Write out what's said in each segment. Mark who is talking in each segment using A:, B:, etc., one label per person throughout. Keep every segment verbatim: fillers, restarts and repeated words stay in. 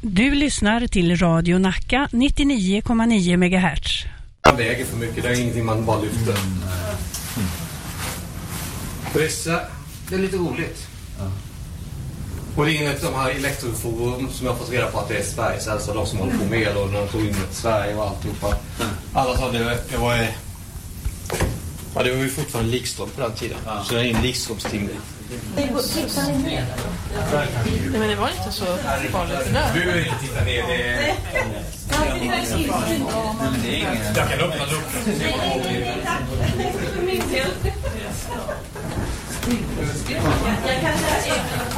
A: Du lyssnar till Radio Nacka nittionio komma nio megahertz.
B: Man väger för mycket, det är ingenting man bara lyfter. Mm. Mm. Vissa, det är lite roligt. Ja. Och det är inget de här elektroforum som jag har fått reda på att det är Sveriges äldsta, de som håller på med och när de tog in ett Sverige och alltihopa. Mm. Alla sa det, det var ja, det var ju fortfarande likström på den tiden. Ja. Så det är en likströmsting.
C: Det går titta ner. Nej, men det var inte så farligt där.
B: Du vill inte titta ner, det är... Jag kan öppna luckan.
D: Jag kan säga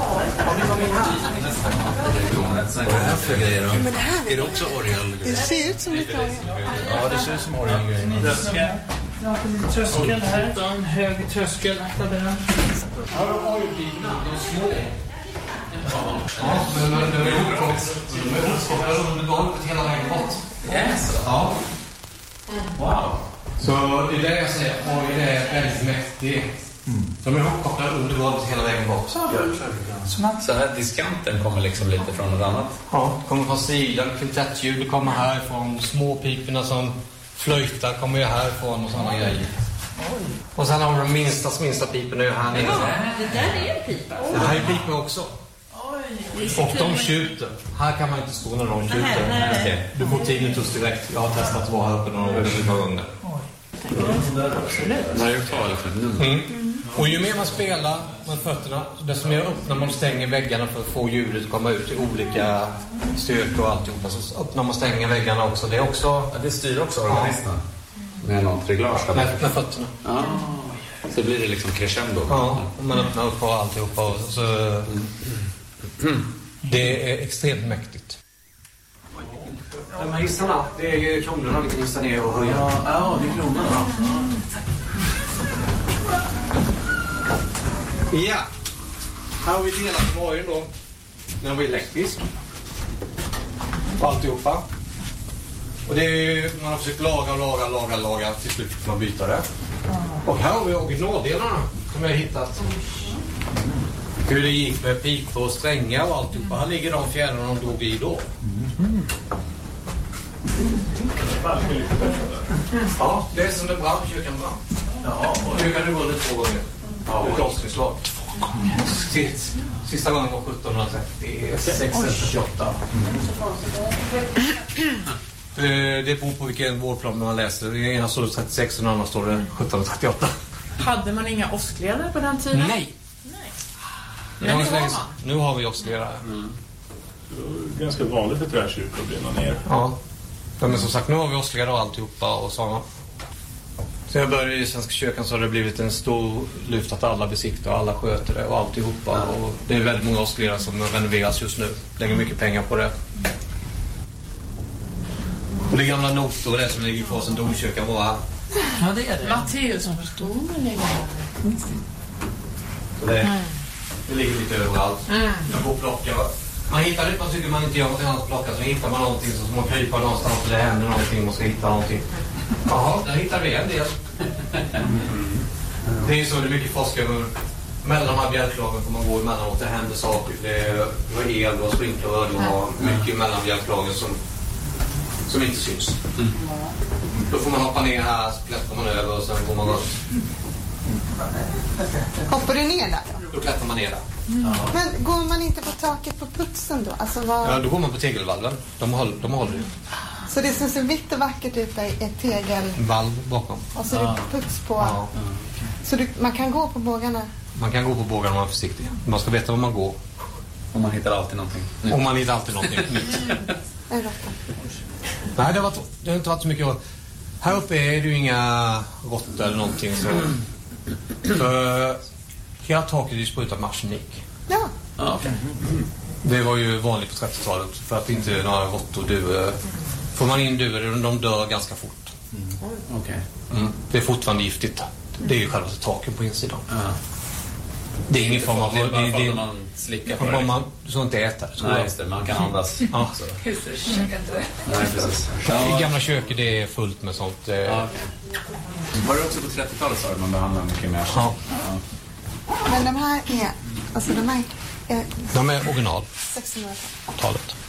B: är det också orgel?
D: Det ser ut som lite orgel.
B: Ja, det ser ut som orgel.
C: Tröskel här, en hög tröskel.
B: Ja, de har ju bilarna, de är små. Ja, men de är uppkopplade under golvet hela vägen bort. Yes. Ja. Wow. Så det är det jag säger, orgel är väldigt mäktig. Mm. De är uppkopplade under golvet hela vägen bort.
E: Så här diskanten kommer liksom lite från något annat?
B: Ja, kommer från sidan, kvintettljud kommer härifrån, småpiporna som flöjtar kommer ju härifrån och sådana grejer. Oj. Och sen har de minsta, minsta piporna ju här nere.
C: Ja, det där är en pipa.
B: Det här är pipor också.
C: Oj.
B: Och de tjuter. Här kan man inte stå när de tjuter. Nej, nej. Du får tinnitus direkt. Jag har testat att vara här uppe några gånger. Oj.
E: När jag tar det för ett nummer.
B: Mm. Och ju mer man spelar med fötterna, desto mer öppnar man stänger väggarna för att få ljudet att komma ut i olika styrkor och alltihopa. Så öppnar man stänger väggarna också. Det är också...
E: Ja, det styr också organisten. Ja. Med något reglage.
B: Med, med fötterna.
E: Ja. Så blir det liksom crescendo.
B: Ja, man öppnar upp på alltihopa. Och så... Mm. Det är extremt mäktigt. De här hissarna, det är kronorna vi kan hissa ner och höja.
E: Ja, ja det är kronorna.
B: Ja, här har vi delat morgon då. Den var elektrisk. Och alltihopa. Och det är ju, man har försökt laga, laga, laga, laga. Till slut får man byta det. Och här har vi originaldelarna som jag har hittat. Hur det gick med pipor och strängar och alltihopa. Här ligger de fjärrarna de drog i då. Mm. Ja, det är som det brann, kyrkan brann. Ja, och nu kan det gå lite två gånger. Ja, ett avslutslag. Sist, sista gången var sjuttonhundratrettiosex eller trettioåtta. Mm. Det beror på vilken vårdplan man läser. I ena står det trettiosex och den andra står det sjuttonhundratrettioåtta.
C: Hade man inga åskledare på den tiden?
B: Nej.
C: Nej.
B: Nu har, har nu har vi åskledare.
F: Mm. Ganska vanligt för träkyrkor att brinna ner.
B: Ja. Ja, men som sagt, nu har vi åskledare och alltihopa och sådana. Så jag började i Svenska kyrkan så har det blivit en stor lyft att alla besiktar och alla sköter det och alltihopa. Ja. Och det är väldigt många åskledare som renoveras just nu. Lägger mycket pengar på det. Och det gamla noter och det som ligger på som domkyrkan var.
C: Ja, det är det. Matteus som förstår mig ligger här.
B: Så det, det ligger lite överallt. Mm. Jag får plocka. Man hittar det, man tycker man inte gör något annat plocka, så hittar man någonting så ska man krypa någonstans och det händer någonting och ska hitta någonting. Jaha, där hittar vi en del. Det är ju så, det är mycket forskare mellan de här bjälklagen får man gå emellanåt, det händer saker. Det var el och sprinkler och har mycket mellan bjälklagen som, som inte syns. Mm. Då får man hoppa ner här, så klättrar man över och sen går man runt.
D: Hoppar du ner där då?
B: Då klättrar man ner där.
D: Mm. Ja. Men går man inte på taket på putsen då? Alltså vad...
B: Ja, då går man på tegelvalven. De håller, de håller ju.
D: Så det som ser vitt och vackert ut är ett tegelvalv
B: bakom.
D: Och så är det puts på. Ja. Så du, man kan gå på bågarna?
B: Man kan gå på bågarna om man är försiktig. Man ska veta var man går.
E: Och man hittar alltid någonting.
B: Och man hittar alltid någonting nytt.
D: En råtta.
B: Nej, det har, varit, det har inte varit så mycket. Här uppe är det ju inga råttor eller någonting. Så. För hela taket är ju sprutat med arsenik.
D: Ja.
E: Ja, okay.
B: Det var ju vanligt på trettiotalet för att inte några råttor dör. Får man in duvor, de dör ganska fort.
E: Mm. Okay.
B: Mm. Det är fortfarande giftigt. Det är ju själva taken på insidan.
E: Ja.
B: Det är ingen form av...
E: Det är bara för att man slickar på det.
B: Man, du ska inte äta det.
E: Nej, just det. Man kan andas.
B: Ja.
C: Husdjurskäka inte.
E: Nej, precis.
B: Ja. I gamla köket det är fullt med sånt. Ja,
E: okay. Var det också på trettiotalet så man behandlade mycket mer?
B: Ja.
D: Ja. Men de här är... Alltså de här är...
B: De är original.
D: sexhundratalet.
B: Talet.